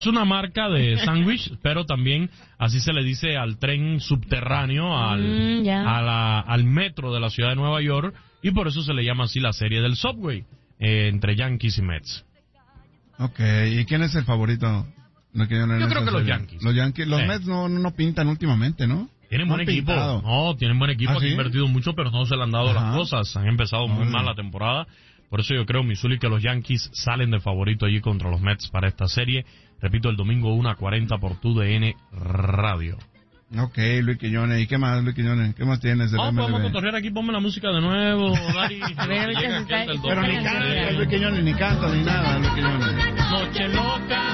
Es una marca de sándwich, pero también así se le dice al tren subterráneo, al metro de la ciudad de Nueva York, y por eso se le llama así la serie del Subway, entre Yankees y Mets. Ok, ¿y quién es el favorito? Yo creo que los Yankees. Los Mets no pintan últimamente, ¿no? Tienen buen equipo. No, tienen buen equipo. Han invertido mucho, pero no se le han dado las cosas. Han empezado muy mal la temporada. Por eso yo creo, Missouri, que los Yankees salen de favorito allí contra los Mets para esta serie. Repito, el domingo 1:40 por TUDN Radio. Ok, Luis Quiñones. ¿Y qué más, Luis Quiñones? ¿Qué más tienes? Vamos a cotorrear aquí. Ponme la música de nuevo, Dari. Pero ni canta, Luis Quiñones, ni canta, ni nada, Luis Quiñones. Noche loca.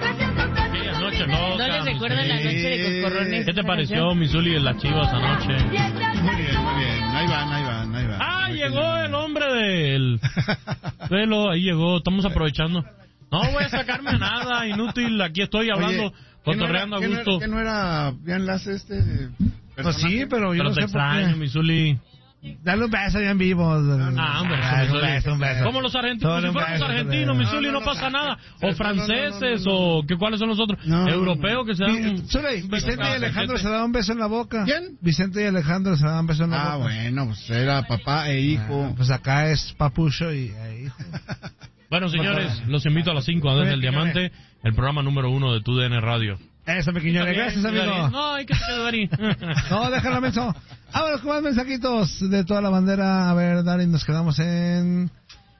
Noche loca. ¿No les recuerdan la noche de Coscorrones? ¿Qué te pareció, Missouri, en las Chivas anoche? Muy bien. Ahí van. Llegó el hombre del pelo, ahí llegó, estamos aprovechando. No voy a sacarme nada, inútil, aquí estoy hablando, cotorreando a gusto. ¿Que no era bien enlace Pues sí, pero yo no sé extraño, por qué. Missouri. Dale un beso bien vivo. Un beso. Como los argentinos, si fuéramos argentinos, Missouri, no pasa nada. O franceses, o ¿cuáles son los otros? Europeos que se dan. Vicente y Alejandro se daban un beso en la boca. ¿Quién? Vicente y Alejandro se daban un beso en la boca. Bueno, pues era papá e hijo. Pues acá es papucho e hijo. Bueno, señores, los invito a las 5 a Desde el Diamante, el programa número 1 de TUDN Radio. Eso, Pequiñones, gracias, amigo. No, hay que se quede Dari. No, déjalo, menso. Vámonos con más mensajitos de toda la bandera. A ver, Dari, nos quedamos en...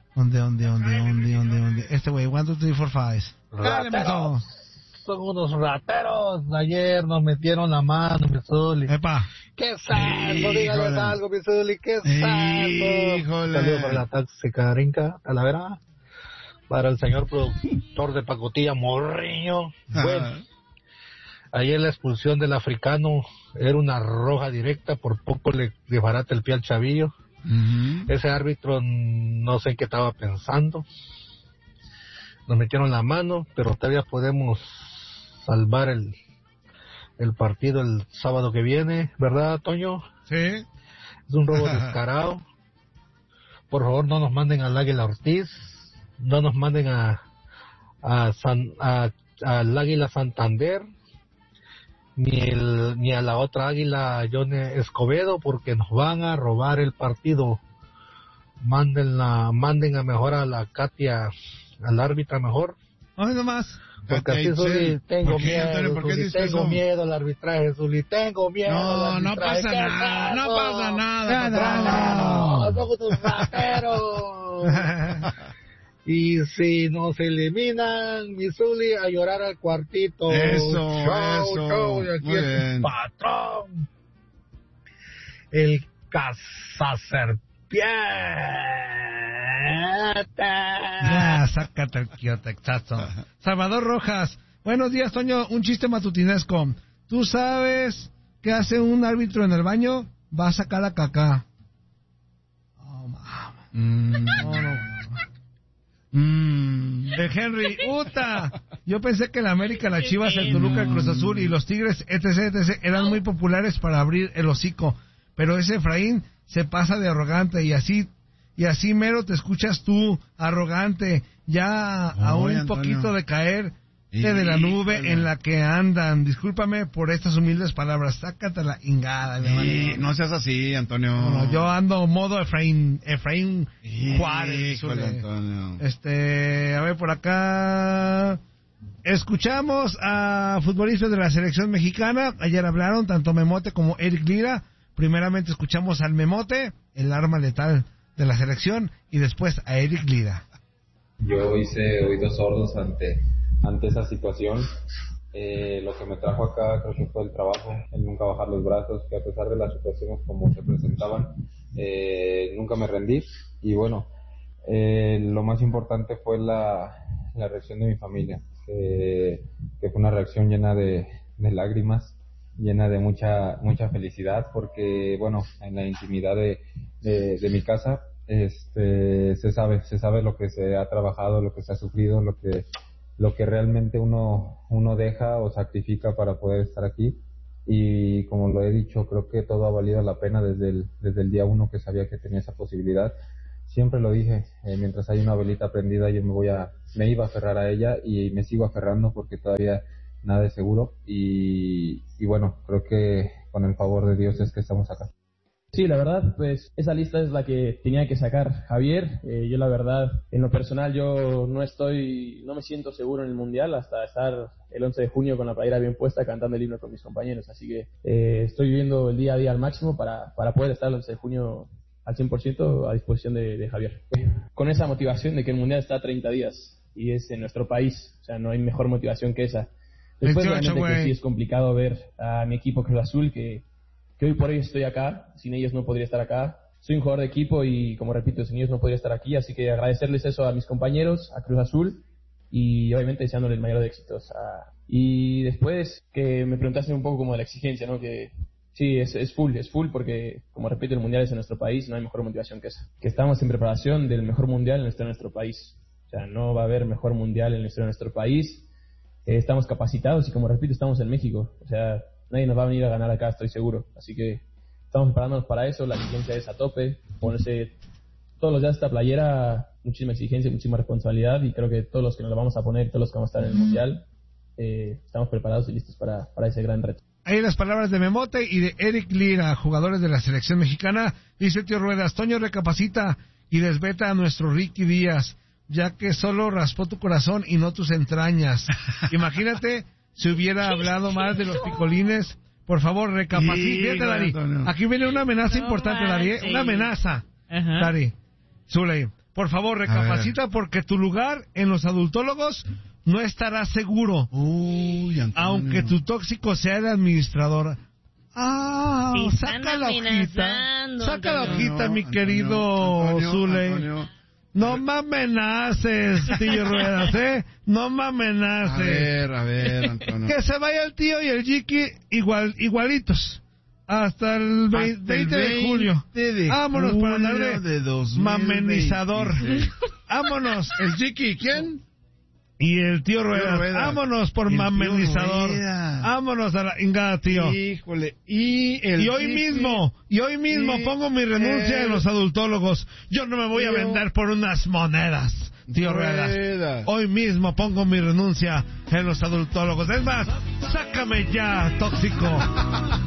¿Dónde? Este güey, 1, 2, 3, 4, 5. Dale, menso. Son unos rateros. Ayer nos metieron la mano, Missouri. Epa. ¡Qué santo! Dígales algo, Missouri. ¡Qué santo! Híjole. Saludos para la tóxica Rinca, Talavera. Para el señor productor de pacotilla, Morriño. Bueno, ayer la expulsión del africano era una roja directa, por poco le desbarata el pie al chavillo. Ese árbitro no sé en qué estaba pensando. Nos metieron la mano, pero todavía podemos salvar el partido el sábado que viene, ¿verdad, Toño? Sí. Es un robo descarado. Por favor, no nos manden al Águila Ortiz, no nos manden al Águila Santander, ni a la otra Águila John Escobedo, porque nos van a robar el partido. Manden a mejor a la Katia, al árbitra mejor. Ay, nomás. Porque así, Zuli, tengo miedo al arbitraje, Zuli, tengo miedo al arbitraje. No pasa nada. Somos unos rateros. Y si nos eliminan, Missouri, a llorar al cuartito. Eso. Y aquí es un patrón. El cazaserpiente. Ya, sácate el Texazo. Salvador Rojas. Buenos días, Toño. Un chiste matutinesco. ¿Tú sabes qué hace un árbitro en el baño? Va a sacar la caca. Oh, no. De Henry, yo pensé que la América, la Chivas, el Toluca, el Cruz Azul y los Tigres, etc. eran muy populares para abrir el hocico, pero ese Efraín se pasa de arrogante y así mero te escuchas tú, arrogante, ya a un poquito de caer de la nube en la que andan. Discúlpame por estas humildes palabras. Sácate la ingada, no seas así, Antonio. No, yo ando modo Efraín Juárez. Antonio. A ver, por acá escuchamos a futbolistas de la selección mexicana. Ayer hablaron tanto Memote como Eric Lira. Primeramente escuchamos al Memote, el arma letal de la selección, y después a Eric Lira. Yo hice oídos sordos ante esa situación. Lo que me trajo acá creo que fue el trabajo, el nunca bajar los brazos, que a pesar de las situaciones como se presentaban, nunca me rendí. Y bueno, lo más importante fue la reacción de mi familia, que fue una reacción llena de lágrimas, llena de mucha felicidad, porque bueno, en la intimidad de mi casa se sabe lo que se ha trabajado, lo que se ha sufrido, lo que realmente uno deja o sacrifica para poder estar aquí. Y como lo he dicho, creo que todo ha valido la pena desde el día uno que sabía que tenía esa posibilidad. siempre lo dije, mientras hay una velita prendida yo me iba a aferrar a ella y me sigo aferrando porque todavía nada es seguro y bueno, creo que con el favor de Dios es que estamos acá. Sí, la verdad, pues esa lista es la que tenía que sacar Javier. Yo la verdad, en lo personal, yo no me siento seguro en el Mundial hasta estar el 11 de junio con la playera bien puesta cantando el himno con mis compañeros. Así que estoy viviendo el día a día al máximo para poder estar el 11 de junio al 100% a disposición de Javier. Con esa motivación de que el Mundial está a 30 días y es en nuestro país, o sea, no hay mejor motivación que esa. Después, obviamente, que sí es complicado ver a mi equipo Cruz Azul, que hoy por hoy estoy acá, sin ellos no podría estar acá. Soy un jugador de equipo y, como repito, sin ellos no podría estar aquí, así que agradecerles eso a mis compañeros, a Cruz Azul, y obviamente deseándoles el mayor de éxitos. Y después que me preguntaste un poco como de la exigencia, ¿no? Que sí, es full porque, como repito, el Mundial es en nuestro país, no hay mejor motivación que esa. Que estamos en preparación del mejor Mundial en la historia de nuestro país. O sea, no va a haber mejor Mundial en la historia de nuestro país. Estamos capacitados y, como repito, estamos en México. O sea, nadie nos va a venir a ganar acá, estoy seguro. Así que estamos preparándonos para eso. La exigencia es a tope. Ponerse todos los días esta playera, muchísima exigencia, muchísima responsabilidad. Y creo que todos los que nos la vamos a poner, todos los que vamos a estar en el Mundial, estamos preparados y listos para ese gran reto. Ahí las palabras de Memote y de Eric Lira, jugadores de la selección mexicana. Dice Tío Ruedas: Toño, recapacita y desveta a nuestro Ricky Díaz, ya que solo raspó tu corazón y no tus entrañas. Imagínate si hubiera hablado más de los picolines. Por favor, recapacita. Fíjate, Dari, aquí viene una amenaza importante, Dari, una amenaza. Dari, Zuley, por favor, recapacita porque tu lugar en los adultólogos no estará seguro. Aunque tu tóxico sea el administrador. Saca la hojita, mi querido Zuley. No me amenaces, tío Ruedas, no me amenaces. A ver, Antonio. Que se vaya el tío y el Jiki igualitos. Hasta el 20 de julio. Vámonos para andar de mamenizador. Vámonos, el Jiki, ¿quién? Y el tío Ruedas. Vámonos por mamenizador. Vámonos a la ingada, tío. Híjole. Y hoy mismo pongo mi renuncia en los adultólogos. Yo no me voy a vender por unas monedas, tío Ruedas. Hoy mismo pongo mi renuncia en los adultólogos. Es más, sácame ya, tóxico.